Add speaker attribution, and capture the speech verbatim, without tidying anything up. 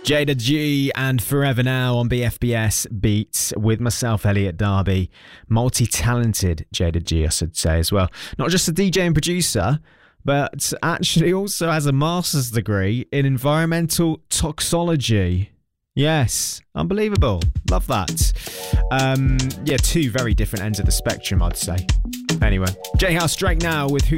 Speaker 1: Jada G and Forever Now on B F B S Beats with myself, Elliot Darby. Multi-talented Jada G, I should say as well. Not just a D J and producer, but actually also has a master's degree in environmental toxicology. Yes, unbelievable. Love that. Um, yeah, two very different ends of the spectrum, I'd say. Anyway, J House Drake now with Who